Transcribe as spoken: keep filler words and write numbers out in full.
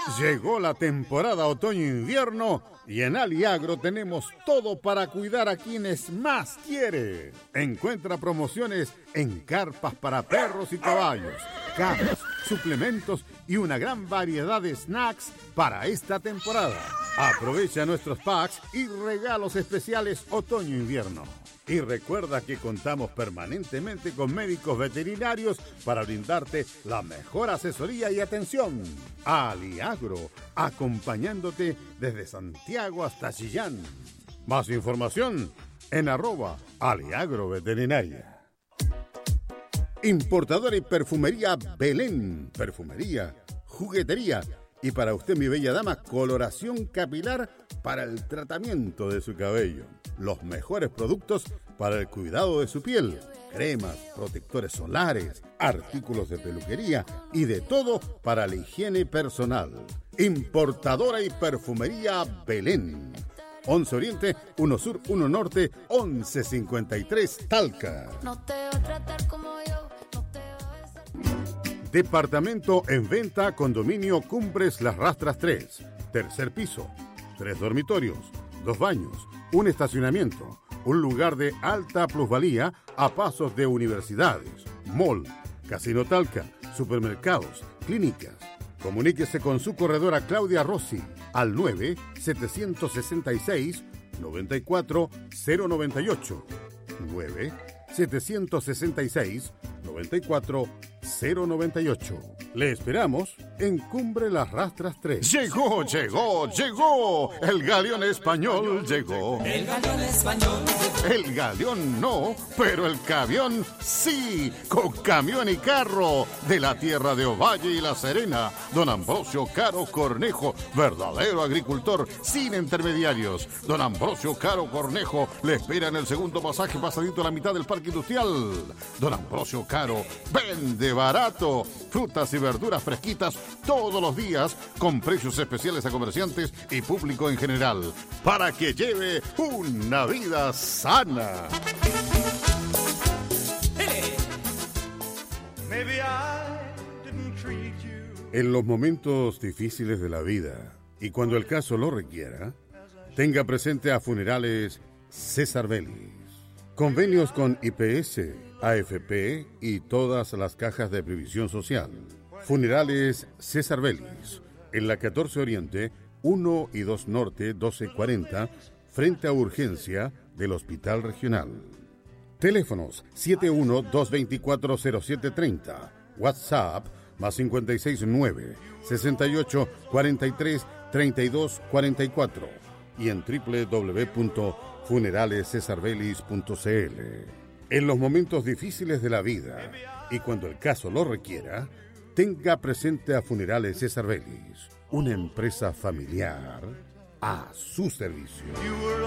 Llegó la temporada otoño-invierno y en Aliagro tenemos todo para cuidar a quienes más quiere. Encuentra promociones en carpas para perros y caballos, camas, suplementos y una gran variedad de snacks para esta temporada. Aprovecha nuestros packs y regalos especiales otoño-invierno. Y recuerda que contamos permanentemente con médicos veterinarios para brindarte la mejor asesoría y atención. Aliagro, acompañándote desde Santiago hasta Chillán. Más información en arroba Aliagro Veterinaria. Importadora y perfumería Belén. Perfumería, juguetería y para usted, mi bella dama, coloración capilar para el tratamiento de su cabello. Los mejores productos para el cuidado de su piel. Cremas, protectores solares, artículos de peluquería y de todo para la higiene personal. Importadora y perfumería Belén. once Oriente, uno Sur, uno Norte, once cincuenta y tres Talca. No te va a tratar como yo, no te va a... Departamento en venta, condominio Cumbres Las Rastras tres. Tercer piso, tres dormitorios, dos baños, un estacionamiento, un lugar de alta plusvalía a pasos de universidades, mall, casino Talca, supermercados, clínicas. Comuníquese con su corredora Claudia Rossi al nueve siete seis seis, nueve cuatro cero nueve ocho. nueve siete seis seis, nueve cuatro cero nueve ocho. Le esperamos en Cumbre Las Rastras tres. Llegó, llegó, llegó. El galeón español llegó. El galeón español llegó. El galeón no, pero el camión sí. Con camión y carro de la tierra de Ovalle y La Serena. Don Ambrosio Caro Cornejo, verdadero agricultor sin intermediarios. Don Ambrosio Caro Cornejo le espera en el segundo pasaje pasadito a la mitad del parque industrial. Don Ambrosio Caro vende barato. Frutas y verduras fresquitas todos los días con precios especiales a comerciantes y público en general para que lleve una vida sana. En los momentos difíciles de la vida y cuando el caso lo requiera, tenga presente a Funerales César Vélez. Convenios con I P S, A F P y todas las cajas de previsión social. Funerales César Vélez, en la catorce Oriente, uno y dos Norte, doce cuarenta, frente a urgencia del Hospital Regional. Teléfonos siete uno dos dos cuatro cero siete tres cero, WhatsApp más cincuenta y seis nueve, sesenta y ocho, cuarenta y tres, treinta y dos, cuarenta y cuatro y en doble u doble u doble u punto funerales cesar vélez punto c l. En los momentos difíciles de la vida y cuando el caso lo requiera, tenga presente a Funerales César Vélez, una empresa familiar a su servicio.